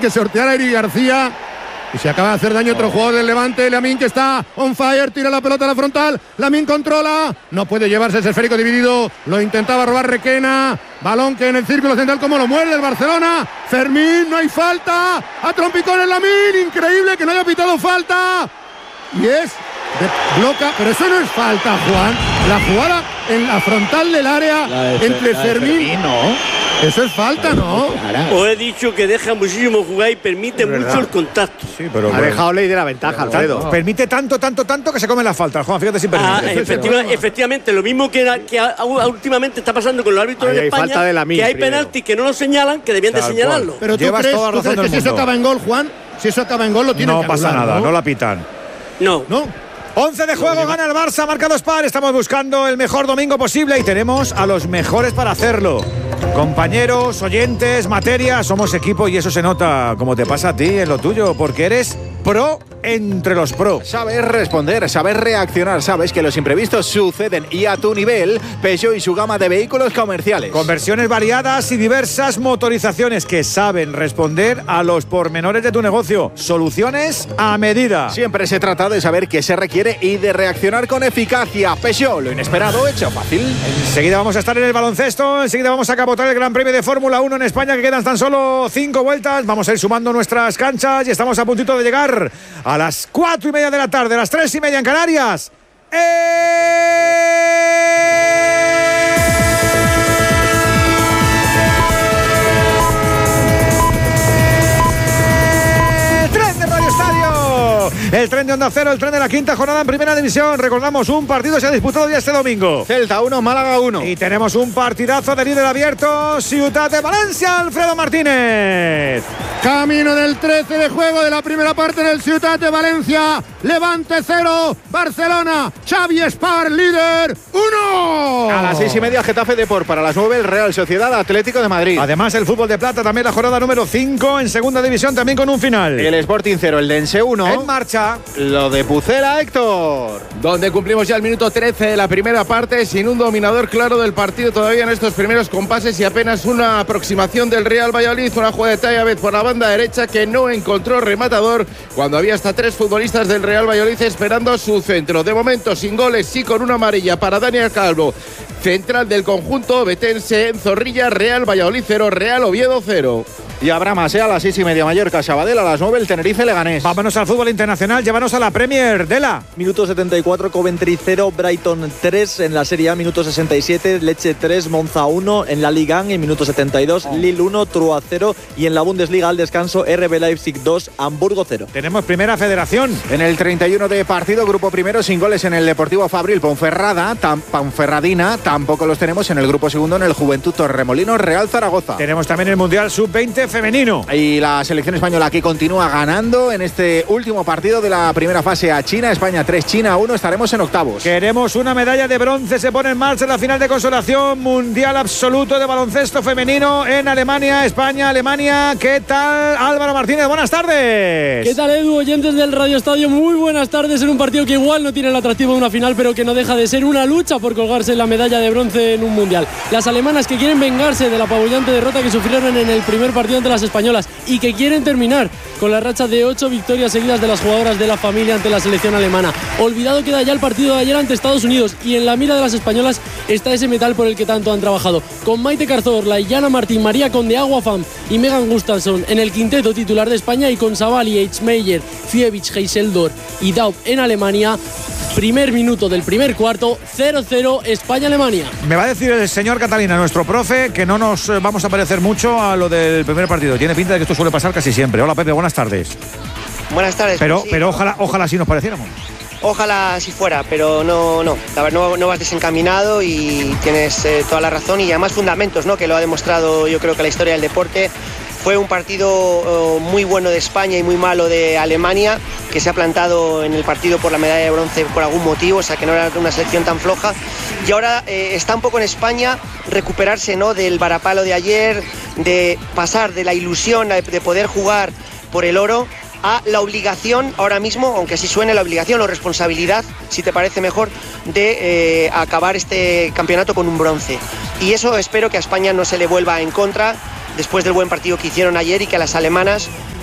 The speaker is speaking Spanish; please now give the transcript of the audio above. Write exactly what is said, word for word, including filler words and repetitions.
que sortear a Eric García. Y se acaba de hacer daño otro jugador del Levante, Lamine, que está on fire, tira la pelota a la frontal, Lamine controla, no puede llevarse ese esférico dividido, lo intentaba robar Requena, balón que en el círculo central como lo muerde el Barcelona, Fermín, no hay falta, a trompicones Lamine, increíble que no haya pitado falta, y es de bloca, pero eso no es falta, Juan, la jugada en la frontal del área de, entre la Fermín, Fermín ¿no? Eso es falta, ¿no? Os he dicho que deja muchísimo jugar y permite mucho el contacto. Sí, pero ha bueno, dejado ley de la ventaja, Alfredo. No. Permite tanto, tanto, tanto que se come la falta. Juan, fíjate si permite. Ah, efectiva, efectivamente, lo mismo que, que a, a, últimamente está pasando con los árbitros en España, de la que hay penaltis que no lo señalan, que debían Tal de señalarlo. Cual. Pero tú Llevas crees, ¿tú crees que si eso acaba en gol, Juan, si eso acaba en gol lo tienen no que pasa anular, nada, ¿no? no la pitan. No. No. once de juego, gana el Barça, marca dos par. Estamos buscando el mejor domingo posible y tenemos a los mejores para hacerlo. Compañeros, oyentes, materia, somos equipo y eso se nota como te pasa a ti en lo tuyo, porque eres pro entre los pro. Sabes responder, sabes reaccionar, sabes que los imprevistos suceden y a tu nivel, Peugeot y su gama de vehículos comerciales. Con versiones variadas y diversas motorizaciones que saben responder a los pormenores de tu negocio. Soluciones a medida. Siempre se trata de saber qué se requiere y de reaccionar con eficacia. Peugeot, lo inesperado hecho fácil. Enseguida vamos a estar en el baloncesto, enseguida vamos a capotar el Gran Premio de Fórmula uno en España, que quedan tan solo cinco vueltas. Vamos a ir sumando nuestras canchas y estamos a puntito de llegar a las cuatro y media de la tarde, a las tres y media en Canarias. ¡Eh! ¡Tren de Radio Estadio! El tren de Onda Cero, el tren de la quinta jornada en Primera División. Recordamos, un partido se ha disputado ya este domingo. Celta uno, Málaga uno. Y tenemos un partidazo de líder abierto, Ciutat de Valencia, Alfredo Martínez. Camino del trece de juego de la primera parte del Ciutat de Valencia. Levante cero, Barcelona, Xavi Espar, líder uno. A las seis y media, Getafe Depor. Para las nueve, el Real Sociedad Atlético de Madrid. Además, el fútbol de plata, también la jornada número cinco en segunda división, también con un final. El Sporting cero, el Dense uno. En marcha. Lo de Pucela, Héctor. Donde cumplimos ya el minuto trece de la primera parte, sin un dominador claro del partido todavía en estos primeros compases y apenas una aproximación del Real Valladolid. Una jugada de Tayabet por la banda derecha que no encontró rematador cuando había hasta tres futbolistas del Real Valladolid esperando su centro. De momento sin goles, sí con una amarilla para Daniel Calvo, central del conjunto betense en Zorrilla. Real Valladolid cero, Real Oviedo cero. Y habrá más, ¿eh? A las seis y media, Mallorca Sabadell, a las nueve el Tenerife Leganés. Vámonos al fútbol internacional, llévanos a la Premier, Dela. Minuto setenta y cuatro, Coventry cero, Brighton tres en la Serie A. Minuto sesenta y siete, Lecce tres, Monza uno en la Liga. En minuto setenta y dos, Lille uno, Troyes cero. Y en la Bundesliga al descanso, R B Leipzig dos, Hamburgo cero. Tenemos Primera Federación. En el treinta y uno de partido, grupo primero, sin goles en el Deportivo Fabril Ponferrada, tam, Ponferradina. Tampoco los tenemos en el grupo segundo, en el Juventud Torremolinos Real Zaragoza. Tenemos también el Mundial sub veinte femenino. Y la selección española que continúa ganando en este último partido de la primera fase a China. España tres, China uno. Estaremos en octavos. Queremos una medalla de bronce. Se pone en marcha la final de consolación mundial absoluto de baloncesto femenino en Alemania, España, Alemania. ¿Qué tal, Álvaro Martínez? Buenas tardes. ¿Qué tal, Edu? Oyentes del Radio Estadio, muy buenas tardes en un partido que igual no tiene el atractivo de una final, pero que no deja de ser una lucha por colgarse la medalla de bronce en un mundial. Las alemanas que quieren vengarse de la apabullante derrota que sufrieron en el primer partido ante las españolas y que quieren terminar con la racha de ocho victorias seguidas de las jugadoras de la familia ante la selección alemana. Olvidado queda ya el partido de ayer ante Estados Unidos y en la mira de las españolas está ese metal por el que tanto han trabajado. Con Maite Carzorla, Yana Martín, María Conde, Aguafam y Megan Gustafsson en el quinteto titular de España y con Savali, Eichmeyer, Fievich, Heiseldor y Daub en Alemania. Primer minuto del primer cuarto, cero cero España-Alemania. Me va a decir el señor Catalina, nuestro profe, que no nos vamos a parecer mucho a lo del primer partido. Tiene pinta de que esto suele pasar casi siempre. Hola, Pepe, buenas tardes. Buenas tardes. Pero, pues sí, pero ojalá, ojalá sí nos pareciéramos. Ojalá si fuera, pero no, no. La verdad, no, no vas desencaminado y tienes eh, toda la razón y además fundamentos, ¿no? Que lo ha demostrado, yo creo que la historia del deporte. Fue un partido uh, muy bueno de España y muy malo de Alemania, que se ha plantado en el partido por la medalla de bronce por algún motivo, o sea que no era una selección tan floja. Y ahora eh, está un poco en España recuperarse, ¿no? Del varapalo de ayer, de pasar de la ilusión de poder jugar por el oro a la obligación ahora mismo, aunque así suene, la obligación o responsabilidad, si te parece mejor, de eh, acabar este campeonato con un bronce. Y eso espero que a España no se le vuelva en contra, después del buen partido que hicieron ayer y que a las alemanas